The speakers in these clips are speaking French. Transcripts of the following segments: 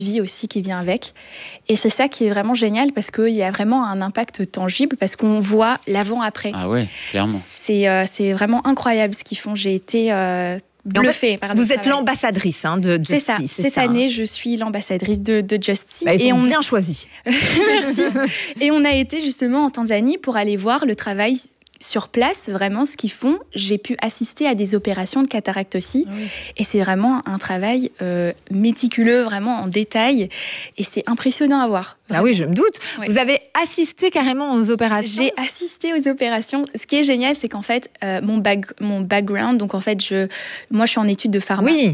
vie aussi qui vient avec. Et c'est ça qui est vraiment génial parce qu'il y a vraiment un impact tangible parce qu'on voit l'avant-après. Ah ouais, clairement. C'est vraiment incroyable ce qu'ils font. J'ai été bluffée par vous êtes l'ambassadrice de Just C'est ça. See, Cette année, je suis l'ambassadrice de Just See. Bah, ils ont bien choisi. Merci. Et on a été justement en Tanzanie pour aller voir le travail sur place, vraiment ce qu'ils font. J'ai pu assister à des opérations de cataracte aussi. Oui. Et c'est vraiment un travail méticuleux, vraiment en détail. Et c'est impressionnant à voir. Ah oui, je me doute. Oui. Vous avez assisté carrément aux opérations? J'ai assisté aux opérations. Ce qui est génial, c'est qu'en fait, mon background, donc en fait, moi, je suis en études de pharma. Oui.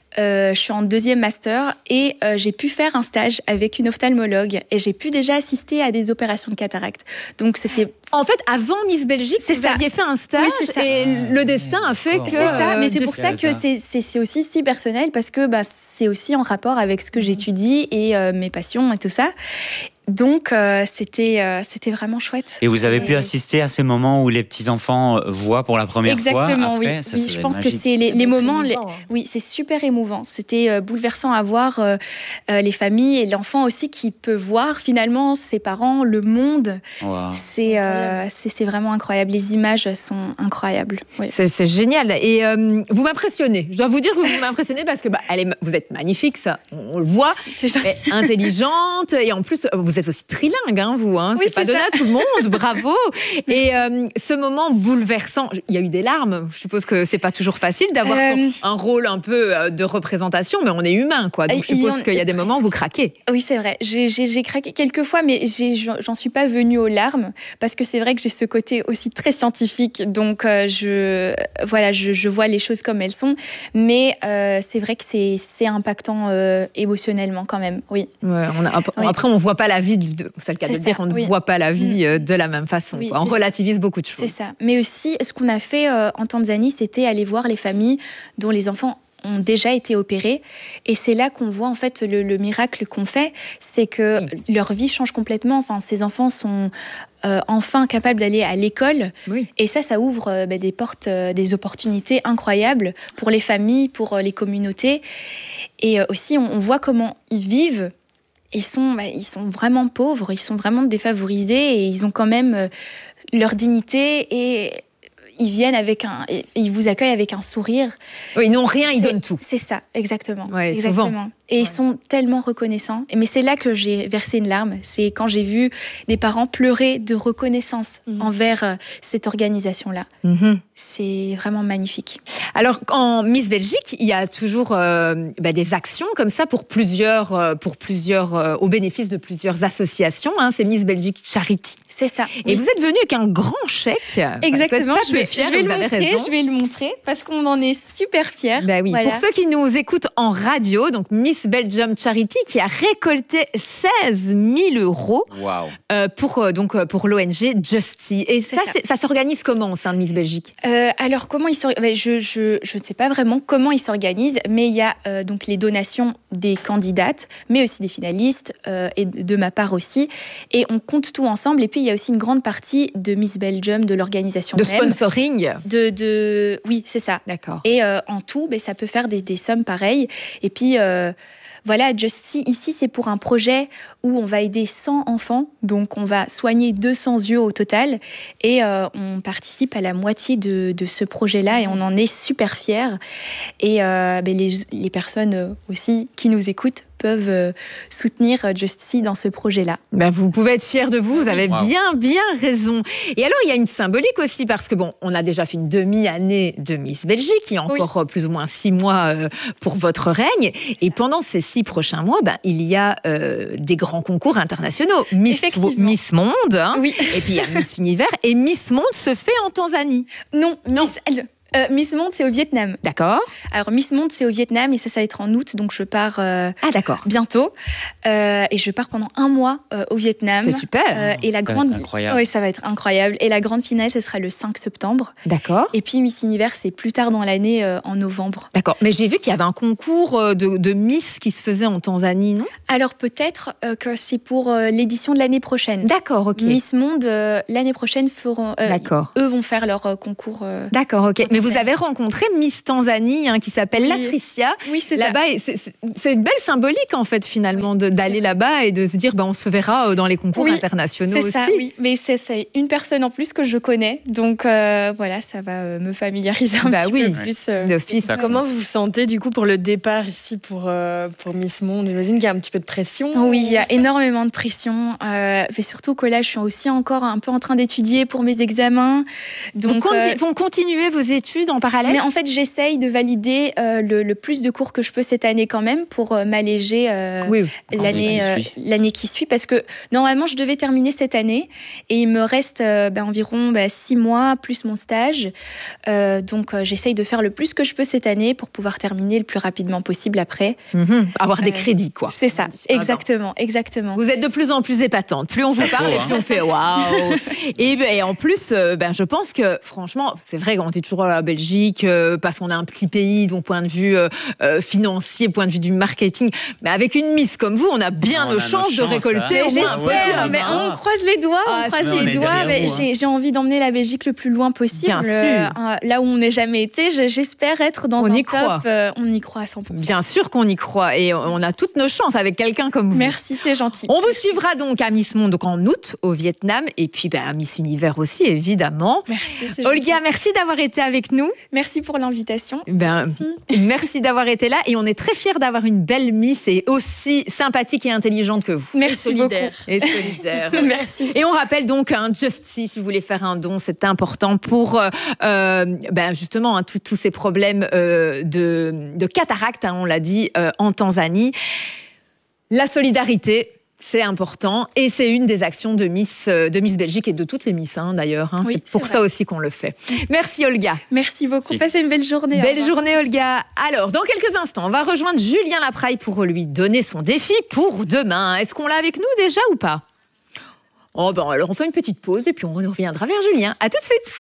Je suis en 2e master et j'ai pu faire un stage avec une ophtalmologue et j'ai pu déjà assister à des opérations de cataracte. Donc c'était... En fait, avant Miss Belgique, vous aviez fait un stage et le destin a fait que... C'est ça, mais c'est pour ça que c'est aussi si personnel parce que c'est aussi en rapport avec ce que j'étudie et mes passions et tout ça. Donc, c'était vraiment chouette. Et vous avez pu assister à ces moments où les petits-enfants voient pour la première fois? Exactement, oui. Après, oui, je pense que c'est les moments... Oui, c'est super émouvant. C'était bouleversant à voir les familles et l'enfant aussi qui peut voir finalement ses parents, le monde. Wow. C'est vraiment incroyable. Les images sont incroyables. Oui. C'est génial. Et vous m'impressionnez. Je dois vous dire que vous m'impressionnez parce que vous êtes magnifique, ça. On le voit. C'est intelligente et en plus... Vous êtes aussi trilingue, vous. Oui, c'est pas donné à tout le monde. Bravo. Et ce moment bouleversant, il y a eu des larmes. Je suppose que c'est pas toujours facile d'avoir un rôle un peu de représentation, mais on est humain, quoi. Donc je suppose qu'il y a des moments où vous craquez. Oui, c'est vrai. J'ai craqué quelques fois, mais j'en suis pas venue aux larmes parce que c'est vrai que j'ai ce côté aussi très scientifique. Donc je vois les choses comme elles sont, mais c'est vrai que c'est impactant émotionnellement quand même. Oui. Ouais, après, on voit pas la vie, c'est le cas de dire, on ne voit pas la vie de la même façon. Oui, on relativise beaucoup de choses. C'est ça. Mais aussi, ce qu'on a fait en Tanzanie, c'était aller voir les familles dont les enfants ont déjà été opérés. Et c'est là qu'on voit en fait le miracle qu'on fait, c'est que leur vie change complètement. Enfin, ces enfants sont enfin capables d'aller à l'école. Oui. Et ça ouvre des portes, des opportunités incroyables pour les familles, pour les communautés. Et aussi, on voit comment ils vivent. Ils sont vraiment pauvres, ils sont vraiment défavorisés et ils ont quand même leur dignité et ils viennent ils vous accueillent avec un sourire. Oui, ils n'ont rien, ils donnent tout. C'est ça, exactement. Ouais, exactement. Souvent. Et ils sont tellement reconnaissants. Mais c'est là que j'ai versé une larme. C'est quand j'ai vu des parents pleurer de reconnaissance envers cette organisation-là. C'est vraiment magnifique. Alors, en Miss Belgique, il y a toujours des actions comme ça pour plusieurs au bénéfice de plusieurs associations. C'est Miss Belgique Charity. C'est ça. Et vous êtes venu avec un grand chèque. Exactement. Je vais le montrer parce qu'on en est super fiers. Oui. Voilà. Pour ceux qui nous écoutent en radio, donc Miss Belgium Charity qui a récolté 16 000 € pour l'ONG Just See. Et ça s'organise comment au sein de Miss Belgique? Alors, comment ils s'organisent? Je ne sais pas vraiment comment ils s'organisent, mais il y a donc les donations des candidates, mais aussi des finalistes, et de ma part aussi. Et on compte tout ensemble. Et puis, il y a aussi une grande partie de Miss Belgium, de l'organisation de sponsoring. Oui, c'est ça. D'accord. Et en tout, ça peut faire des sommes pareilles. Et puis... Voilà, Just See, ici, c'est pour un projet où on va aider 100 enfants. Donc, on va soigner 200 yeux au total. Et on participe à la moitié de ce projet-là et on en est super fiers. Et les personnes aussi qui nous écoutent peuvent soutenir Just See dans ce projet-là. Vous pouvez être fiers de vous, vous avez bien raison. Et alors, il y a une symbolique aussi, parce que on a déjà fait une demi-année de Miss Belgique, il y a encore plus ou moins 6 mois pour votre règne. Et pendant ces 6 prochains mois, il y a des grands concours internationaux. Miss Monde, et puis il y a Miss Univers, et Miss Monde se fait en Tanzanie. Non. Miss Monde, c'est au Vietnam. D'accord. Alors, Miss Monde, c'est au Vietnam et ça va être en août, donc je pars bientôt. Et je pars pendant 1 mois au Vietnam. C'est super. Et ça va être incroyable. Oui, ça va être incroyable. Et la grande finale, ce sera le 5 septembre. D'accord. Et puis Miss Univers, c'est plus tard dans l'année, en novembre. D'accord. Mais j'ai vu qu'il y avait un concours de Miss qui se faisait en Tanzanie, non? Alors, peut-être que c'est pour l'édition de l'année prochaine. D'accord, ok. Miss Monde, l'année prochaine, eux vont faire leur concours. D'accord, ok. Mais vous avez rencontré Miss Tanzanie, qui s'appelle Latricia. Oui, c'est là-bas, c'est une belle symbolique, en fait, finalement, d'aller là-bas et de se dire, on se verra dans les concours internationaux aussi. C'est ça, oui. Mais c'est une personne en plus que je connais. Donc, voilà, ça va me familiariser un petit peu plus. D'office. Comment vous vous sentez, du coup, pour le départ ici pour Miss Monde? J'imagine qu'il y a un petit peu de pression. Oui, il y a énormément de pression. Mais surtout que là, je suis aussi encore un peu en train d'étudier pour mes examens. Donc, vous continuez vos études en parallèle? Mais en fait, j'essaye de valider le plus de cours que je peux cette année quand même pour m'alléger l'année qui suit. Parce que normalement, je devais terminer cette année et il me reste environ 6 mois plus mon stage. Donc, j'essaye de faire le plus que je peux cette année pour pouvoir terminer le plus rapidement possible après. Avoir des crédits, quoi. C'est ça, exactement. Vous êtes de plus en plus épatante. Plus on vous parle et plus on fait waouh. Et en plus, je pense que franchement, c'est vrai qu'on dit toujours la Belgique parce qu'on a un petit pays, donc point de vue financier, point de vue du marketing. Mais avec une Miss comme vous, on a bien nos chances de récolter. J'espère, mais on croise les doigts. Mais j'ai envie d'emmener la Belgique le plus loin possible. Bien sûr. Là où on n'est jamais été, j'espère être dans un top. On y croit à 100%. Bien sûr qu'on y croit et on a toutes nos chances avec quelqu'un comme vous. Merci, c'est gentil. On vous suivra donc à Miss Monde donc en août au Vietnam et puis à Miss Univers aussi évidemment. Merci, c'est Olga, gentil. merci d'avoir été avec nous. Merci pour l'invitation. Merci d'avoir été là et on est très fiers d'avoir une belle Miss et aussi sympathique et intelligente que vous. Merci beaucoup. Et solidaire. Merci. Et on rappelle donc Just si vous voulez faire un don, c'est important pour justement tous ces problèmes de cataracte, on l'a dit, en Tanzanie. La solidarité, c'est important et c'est une des actions de Miss Belgique et de toutes les Miss d'ailleurs. Oui, c'est pour ça aussi qu'on le fait. Merci Olga. Merci beaucoup. Passez une belle journée. Belle journée Olga. Alors, dans quelques instants, on va rejoindre Julien Lapraille pour lui donner son défi pour demain. Est-ce qu'on l'a avec nous déjà ou pas? Alors on fait une petite pause et puis on reviendra vers Julien. À tout de suite.